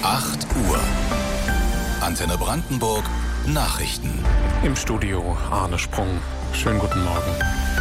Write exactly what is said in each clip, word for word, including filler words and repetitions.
acht Uhr. Antenne Brandenburg Nachrichten. Im Studio Arne Sprung. Schönen guten Morgen.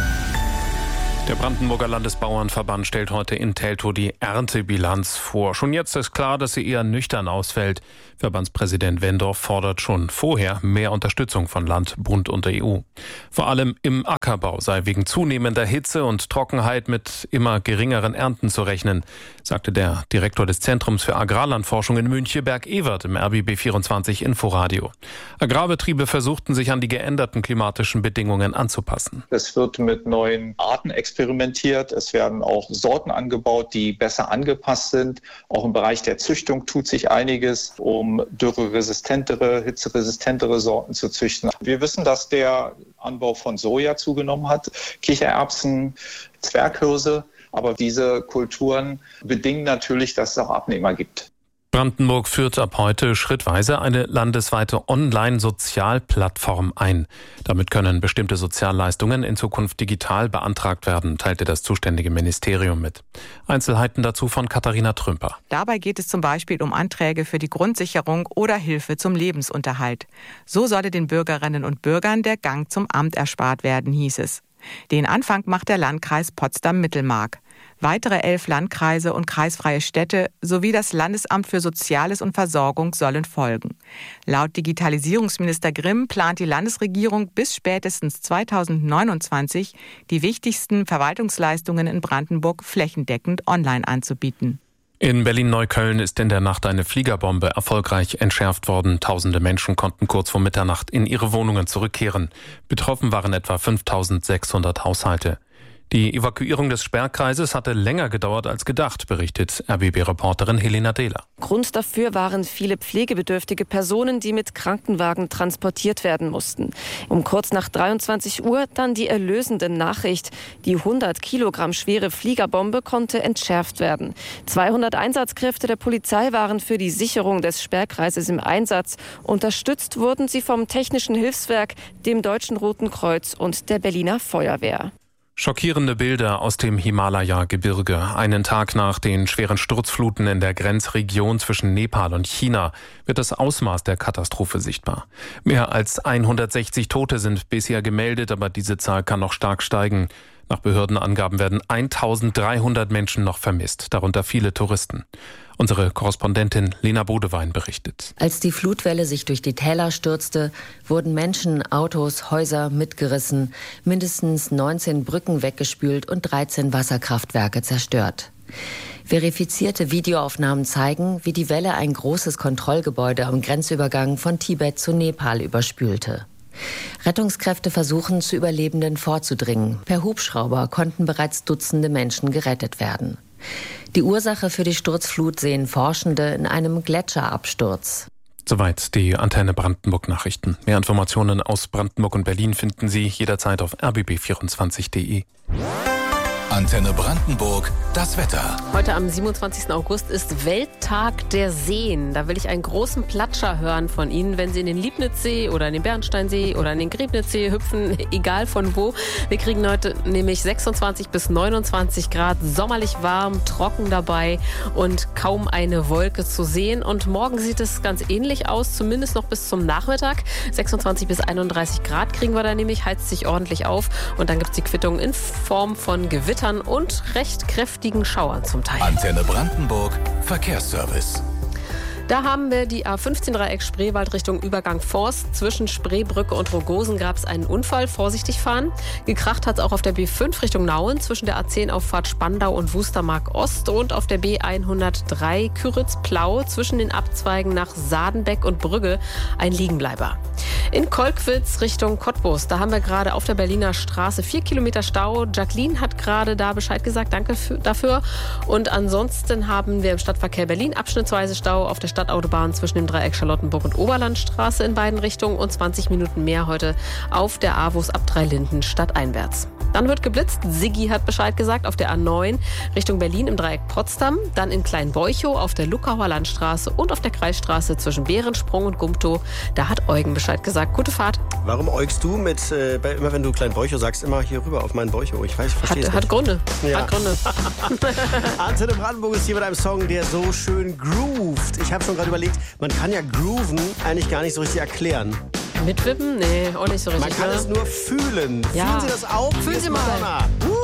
Der Brandenburger Landesbauernverband stellt heute in Teltow die Erntebilanz vor. Schon jetzt ist klar, dass sie eher nüchtern ausfällt. Verbandspräsident Wendorf fordert schon vorher mehr Unterstützung von Land, Bund und der E U. Vor allem im Ackerbau sei wegen zunehmender Hitze und Trockenheit mit immer geringeren Ernten zu rechnen, sagte der Direktor des Zentrums für Agrarlandforschung in München, Berg Ewert, im R B B vierundzwanzig Inforadio. Agrarbetriebe versuchten sich an die geänderten klimatischen Bedingungen anzupassen. Es wird mit neuen Arten experimentiert. Es werden auch Sorten angebaut, die besser angepasst sind. Auch im Bereich der Züchtung tut sich einiges, um dürreresistentere, hitzeresistentere Sorten zu züchten. Wir wissen, dass der Anbau von Soja zugenommen hat, Kichererbsen, Zwerghirse. Aber diese Kulturen bedingen natürlich, dass es auch Abnehmer gibt. Brandenburg führt ab heute schrittweise eine landesweite Online-Sozialplattform ein. Damit können bestimmte Sozialleistungen in Zukunft digital beantragt werden, teilte das zuständige Ministerium mit. Einzelheiten dazu von Katharina Trümper. Dabei geht es zum Beispiel um Anträge für die Grundsicherung oder Hilfe zum Lebensunterhalt. So solle den Bürgerinnen und Bürgern der Gang zum Amt erspart werden, hieß es. Den Anfang macht der Landkreis Potsdam-Mittelmark. Weitere elf Landkreise und kreisfreie Städte sowie das Landesamt für Soziales und Versorgung sollen folgen. Laut Digitalisierungsminister Grimm plant die Landesregierung bis spätestens zweitausendneunundzwanzig die wichtigsten Verwaltungsleistungen in Brandenburg flächendeckend online anzubieten. In Berlin-Neukölln ist in der Nacht eine Fliegerbombe erfolgreich entschärft worden. Tausende Menschen konnten kurz vor Mitternacht in ihre Wohnungen zurückkehren. Betroffen waren etwa fünftausendsechshundert Haushalte. Die Evakuierung des Sperrkreises hatte länger gedauert als gedacht, berichtet R B B-Reporterin Helena Dehler. Grund dafür waren viele pflegebedürftige Personen, die mit Krankenwagen transportiert werden mussten. Um kurz nach dreiundzwanzig Uhr dann die erlösende Nachricht. Die hundert Kilogramm schwere Fliegerbombe konnte entschärft werden. zweihundert Einsatzkräfte der Polizei waren für die Sicherung des Sperrkreises im Einsatz. Unterstützt wurden sie vom Technischen Hilfswerk, dem Deutschen Roten Kreuz und der Berliner Feuerwehr. Schockierende Bilder aus dem Himalaya-Gebirge. Einen Tag nach den schweren Sturzfluten in der Grenzregion zwischen Nepal und China wird das Ausmaß der Katastrophe sichtbar. Mehr als hundertsechzig Tote sind bisher gemeldet, aber diese Zahl kann noch stark steigen. Nach Behördenangaben werden eintausenddreihundert Menschen noch vermisst, darunter viele Touristen. Unsere Korrespondentin Lena Bodewein berichtet. Als die Flutwelle sich durch die Täler stürzte, wurden Menschen, Autos, Häuser mitgerissen, mindestens neunzehn Brücken weggespült und dreizehn Wasserkraftwerke zerstört. Verifizierte Videoaufnahmen zeigen, wie die Welle ein großes Kontrollgebäude am Grenzübergang von Tibet zu Nepal überspülte. Rettungskräfte versuchen, zu Überlebenden vorzudringen. Per Hubschrauber konnten bereits Dutzende Menschen gerettet werden. Die Ursache für die Sturzflut sehen Forschende in einem Gletscherabsturz. Soweit die Antenne Brandenburg Nachrichten. Mehr Informationen aus Brandenburg und Berlin finden Sie jederzeit auf r b b vierundzwanzig punkt d e. Antenne Brandenburg, das Wetter. Heute am siebenundzwanzigsten August ist Welttag der Seen. Da will ich einen großen Platscher hören von Ihnen, wenn Sie in den Liebnitzsee oder in den Bernsteinsee oder in den Griebnitzsee hüpfen, egal von wo. Wir kriegen heute nämlich sechsundzwanzig bis neunundzwanzig Grad, sommerlich warm, trocken dabei und kaum eine Wolke zu sehen. Und morgen sieht es ganz ähnlich aus, zumindest noch bis zum Nachmittag. sechsundzwanzig bis einunddreißig Grad kriegen wir da nämlich, heizt sich ordentlich auf. Und dann gibt es die Quittung in Form von Gewitter und recht kräftigen Schauern zum Teil. Antenne Brandenburg, Verkehrsservice. Da haben wir die A fünfzehn Dreieck Spreewald Richtung Übergang Forst. Zwischen Spreebrücke und Rogosen gab es einen Unfall. Vorsichtig fahren. Gekracht hat es auch auf der B fünf Richtung Nauen zwischen der A zehn Auffahrt Spandau und Wustermark Ost und auf der B hundertdrei Küritz-Plau zwischen den Abzweigen nach Sadenbeck und Brügge ein Liegenbleiber. In Kolkwitz Richtung Cottbus, da haben wir gerade auf der Berliner Straße vier Kilometer Stau. Jacqueline hat gerade da Bescheid gesagt, danke für, dafür. Und ansonsten haben wir im Stadtverkehr Berlin abschnittsweise Stau auf der Stadtautobahn zwischen dem Dreieck Charlottenburg und Oberlandstraße in beiden Richtungen und zwanzig Minuten mehr heute auf der A W U S ab Dreilinden stadteinwärts. Dann wird geblitzt. Siggi hat Bescheid gesagt auf der A neun Richtung Berlin im Dreieck Potsdam. Dann in Kleinbeuchow auf der Luckauer Landstraße und auf der Kreisstraße zwischen Behrensprung und Gumtow. Da hat Eugen Bescheid gesagt. Gute Fahrt. Warum äugst du mit, äh, bei, immer wenn du Kleinbeuchow sagst, immer hier rüber auf meinen Beuchow? Ich weiß, ich verstehe es nicht. Hat Gründe. Ja. Hat Gründe. Antenne Brandenburg ist hier mit einem Song, der so schön groovt. Ich habe schon gerade überlegt, man kann ja grooven eigentlich gar nicht so richtig erklären. Mitwippen? Nee, auch nicht so richtig. Man kann ne? es nur fühlen. Ja. Fühlen Sie das auch? Fühlen Sie mal. Madonna. Uh.